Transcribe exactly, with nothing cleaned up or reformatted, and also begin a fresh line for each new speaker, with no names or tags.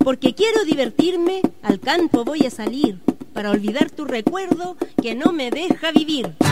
Porque quiero divertirme, al campo voy a salir, para olvidar tu recuerdo que no me deja vivir.